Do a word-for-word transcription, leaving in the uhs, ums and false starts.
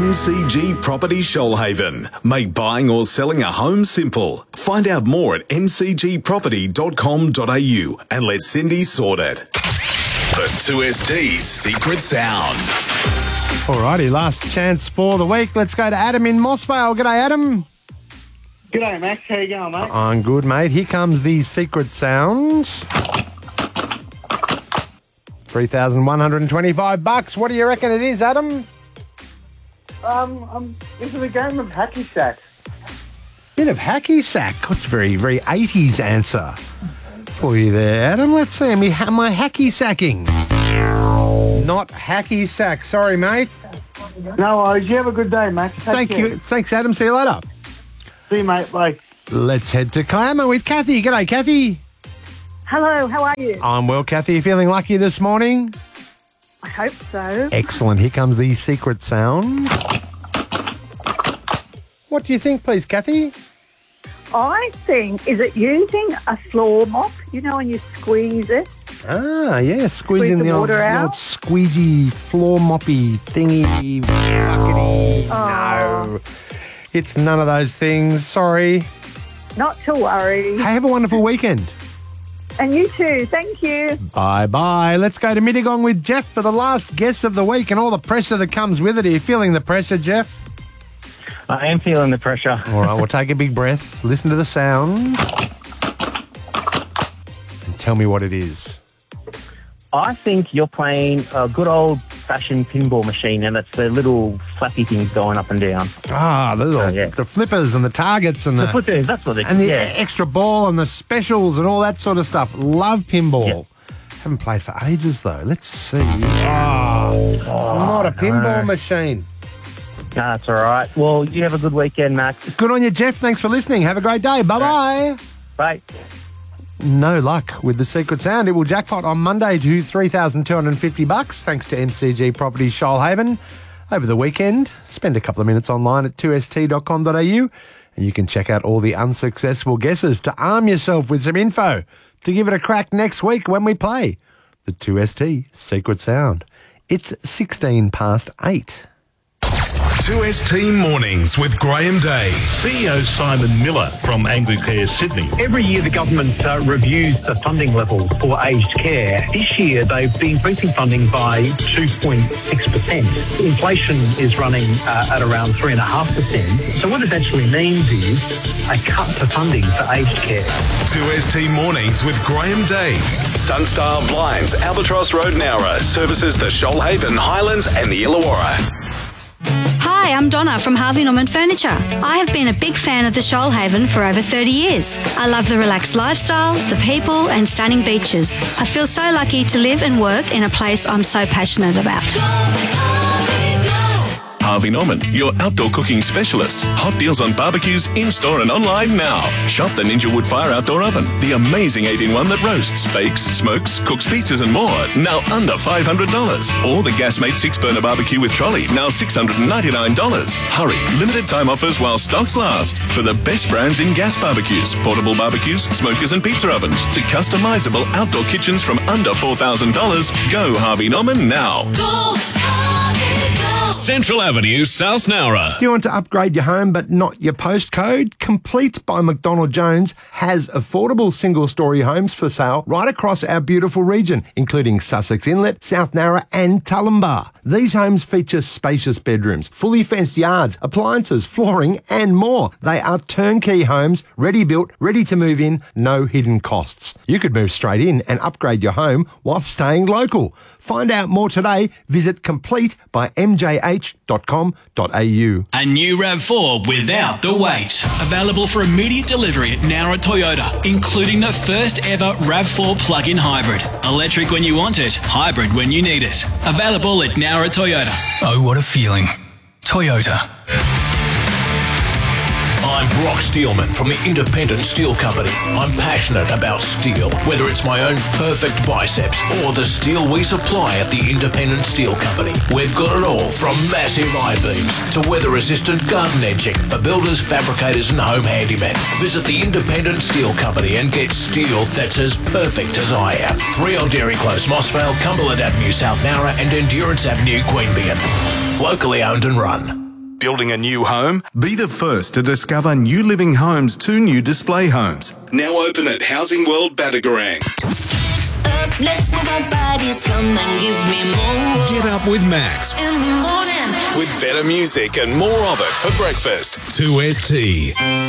M C G Property Shoalhaven. Make buying or selling a home simple. Find out more at m c g property dot com dot a u and let Cindy sort it. The two S T's secret sound. Alrighty, last chance for the week. Let's go to Adam in Mossvale. G'day, Adam. G'day, Max. How you going, mate? I'm good, mate. Here comes the secret sound. three thousand one hundred twenty-five bucks. What do you reckon it is, Adam? Um, um, this is a game of hacky sack. Bit of hacky sack. That's a very, very eighties answer for you there, Adam. Let's see. Am I, am I hacky sacking? Not hacky sack. Sorry, mate. No worries. You have a good day, Max. Take Thank care. you. Thanks, Adam. See you later. See you, mate. Bye. Let's head to Kiama with Kathy. G'day, Kathy. Hello, how are you? I'm well, Kathy. You feeling lucky this morning? I hope so. Excellent. Here comes the secret sound. What do you think, please, Kathy? I think, is it using a floor mop? You know when you squeeze it? Ah, yeah, squeezing Squeeze the the, old, water the out? old squeegee, floor moppy, thingy, buckety. Oh. No, it's none of those things. Sorry. Not to worry. Hey, have a wonderful weekend. And you too. Thank you. Bye-bye. Let's go to Mittagong with Jeff for the last guess of the week and all the pressure that comes with it. Are you feeling the pressure, Jeff? I am feeling the pressure. All right, we'll take a big breath, listen to the sound, and tell me what it is. I think you're playing a good old-fashioned pinball machine, and it's the little flappy things going up and down. Ah, the, little, Oh, yeah. the flippers and the targets and the... That's what it is. That's what it is. And the yeah. extra ball and the specials and all that sort of stuff. Love pinball. Yeah. Haven't played for ages, though. Let's see. Oh, it's not a pinball no. machine. No, that's all right. Well, you have a good weekend, Max. Good on you, Jeff. Thanks for listening. Have a great day. Bye-bye. Bye. No luck with the secret sound. It will jackpot on Monday to three thousand two hundred fifty bucks, thanks to M C G Property Shoalhaven. Over the weekend, spend a couple of minutes online at two s t dot com dot a u and you can check out all the unsuccessful guesses to arm yourself with some info to give it a crack next week when we play the two S T Secret Sound. It's sixteen past eight. two S T Mornings with Graham Day. C E O Simon Miller from Anglicare Sydney. Every year the government uh, reviews the funding levels for aged care. This year they've been increasing funding by two point six percent. Inflation is running uh, at around three point five percent. So what this actually means is a cut to funding for aged care. two S T Mornings with Graham Day. Sunstar Blinds, Albatross Road, Nowra, services the Shoalhaven, Highlands and the Illawarra. Hi, I'm Donna from Harvey Norman Furniture. I have been a big fan of the Shoalhaven for over thirty years. I love the relaxed lifestyle, the people and stunning beaches. I feel so lucky to live and work in a place I'm so passionate about. Harvey Norman, your outdoor cooking specialist. Hot deals on barbecues in-store and online now. Shop the Ninja Wood Fire Outdoor Oven, the amazing eight in one that roasts, bakes, smokes, cooks pizzas and more, now under five hundred dollars. Or the Gasmate six-burner barbecue with trolley, now six hundred ninety-nine dollars. Hurry, limited time offers while stocks last. For the best brands in gas barbecues, portable barbecues, smokers and pizza ovens, to customizable outdoor kitchens from under four thousand dollars, go Harvey Norman now. Go Harvey, go. Central Avenue, South Nowra. Do you want to upgrade your home but not your postcode? Complete by McDonald Jones has affordable single-storey homes for sale right across our beautiful region, including Sussex Inlet, South Nowra and Tullambar. These homes feature spacious bedrooms, fully fenced yards, appliances, flooring and more. They are turnkey homes, ready built, ready to move in, no hidden costs. You could move straight in and upgrade your home while staying local. Find out more today. Visit complete by m j h dot com dot a u. A new RAV four without the wait. Available for immediate delivery at Nowra Toyota, including the first ever RAV four plug-in hybrid. Electric when you want it, hybrid when you need it. Available at Nowra Toyota. Oh, what a feeling. Toyota. I'm Brock Steelman from the Independent Steel Company. I'm passionate about steel, whether it's my own perfect biceps or the steel we supply at the Independent Steel Company. We've got it all from massive I-beams to weather-resistant garden edging for builders, fabricators and home handymen. Visit the Independent Steel Company and get steel that's as perfect as I am. three on Dairy Close, Mossvale, Cumberland Avenue, South Nowra and Endurance Avenue, Queanbeyan. Locally owned and run. Building a new home? Be the first to discover New Living Homes' two new display homes. Now open at Housing World Batagorang. Up, let's move our bodies, come and give me more. Get up with Max. In the morning. With better music and more of it for breakfast. two S T.